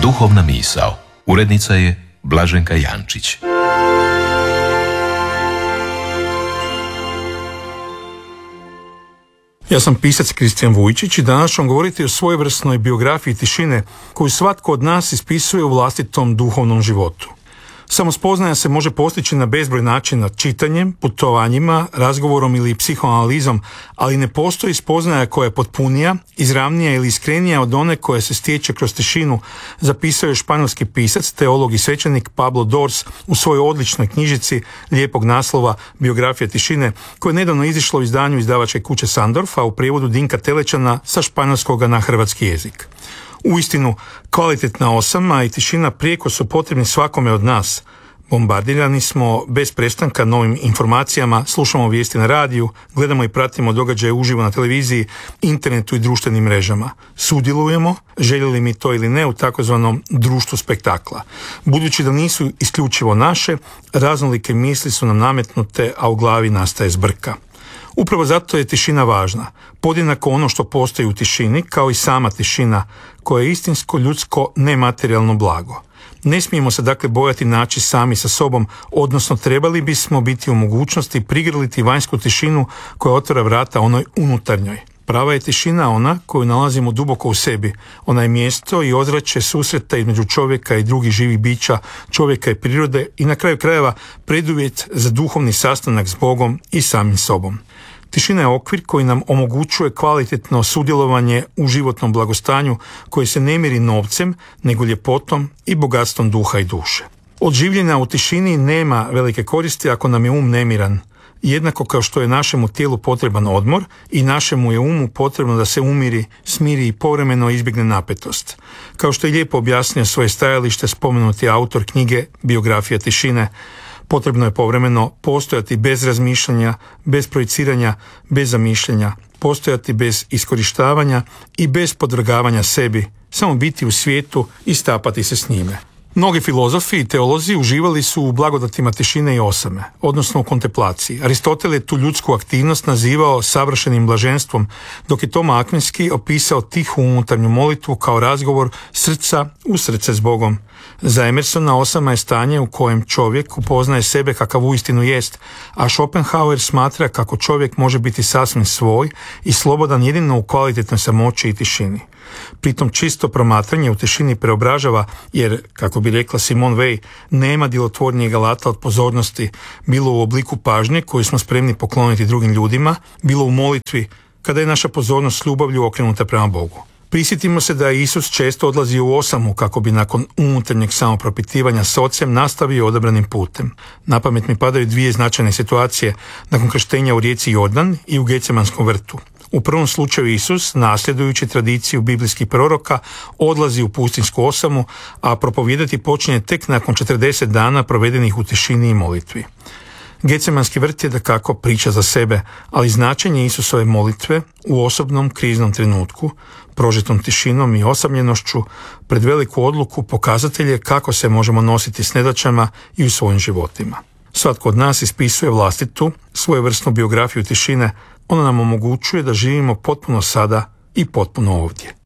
Duhovna misao. Urednica je Blaženka Jančić. Ja sam pisac Kristijan Vujčić i danas ću vam govoriti o svojevrsnoj biografiji tišine koju svatko od nas ispisuje u vlastitom duhovnom životu. Samospoznaja se može postići na bezbroj načina, čitanjem, putovanjima, razgovorom ili psihoanalizom, ali ne postoji spoznaja koja je potpunija, izravnija ili iskrenija od one koja se stječe kroz tišinu, zapisao je španjolski pisac, teolog i svećenik Pablo Dors u svojoj odličnoj knjižici lijepog naslova Biografija tišine, koje je nedavno izišlo u izdanju izdavačke kuće Sandorf, a u prijevodu Dinka Telečana sa španjolskoga na hrvatski jezik. Uistinu, kvalitetna osama i tišina prijeko su potrebni svakome od nas. Bombardirani smo bez prestanka novim informacijama, slušamo vijesti na radiju, gledamo i pratimo događaje uživo na televiziji, internetu i društvenim mrežama. Sudjelujemo, željeli mi to ili ne, u takozvanom društvu spektakla. Budući da nisu isključivo naše, raznolike misli su nam nametnute, a u glavi nastaje zbrka. Upravo zato je tišina važna. Podjednako ono što postoji u tišini, kao i sama tišina, koja je istinsko, ljudsko, nematerijalno blago. Ne smijemo se dakle bojati naći sami sa sobom, odnosno trebali bismo biti u mogućnosti prigrliti vanjsku tišinu koja otvara vrata onoj unutarnjoj. Prava je tišina ona koju nalazimo duboko u sebi. Ona je mjesto i ozračje susreta između čovjeka i drugih živih bića, čovjeka i prirode i na kraju krajeva preduvjet za duhovni sastanak s Bogom i samim sobom. Tišina je okvir koji nam omogućuje kvalitetno sudjelovanje u životnom blagostanju koji se ne mjeri novcem, nego ljepotom i bogatstvom duha i duše. Od življenja u tišini nema velike koristi ako nam je um nemiran. Jednako kao što je našemu tijelu potreban odmor i našemu je umu potrebno da se umiri, smiri i povremeno izbjegne napetost. Kao što je lijepo objasnio svoje stajalište spomenuti autor knjige Biografija tišine, potrebno je povremeno postojati bez razmišljanja, bez projiciranja, bez zamišljanja, postojati bez iskorištavanja i bez podvrgavanja sebi, samo biti u svijetu i stapati se s njime. Mnogi filozofi i teolozi uživali su u blagodatima tišine i osame, odnosno u kontemplaciji. Aristotel je tu ljudsku aktivnost nazivao savršenim blaženstvom, dok je Toma Akvinski opisao tihu unutarnju molitvu kao razgovor srca u srce s Bogom. Za Emersona osama je stanje u kojem čovjek upoznaje sebe kakav uistinu jest, a Schopenhauer smatra kako čovjek može biti sasvim svoj i slobodan jedino u kvalitetnoj samoći i tišini. Pritom čisto promatranje u tišini preobražava, jer, kako bi rekla Simone Weil, nema djelotvornijeg alata od pozornosti, bilo u obliku pažnje koju smo spremni pokloniti drugim ljudima, bilo u molitvi, kada je naša pozornost s ljubavlju okrenuta prema Bogu. Prisjetimo se da je Isus često odlazio u osamu kako bi nakon unutarnjeg samopropitivanja s ocem nastavio odabranim putem. Na pamet mi padaju dvije značajne situacije nakon krštenja u rijeci Jordan i u Gecemanskom vrtu. U prvom slučaju Isus, nasljedujući tradiciju biblijskih proroka, odlazi u pustinjsku osamu, a propovijedati počinje tek nakon 40 dana provedenih u tišini i molitvi. Gecemanski vrt je dakako priča za sebe, ali značenje Isusove molitve u osobnom kriznom trenutku, prožetom tišinom i osamljenošću, pred veliku odluku pokazatelj je kako se možemo nositi s nedaćama i u svojim životima. Svatko od nas ispisuje vlastitu, svojevrsnu biografiju tišine. Ona nam omogućuje da živimo potpuno sada i potpuno ovdje.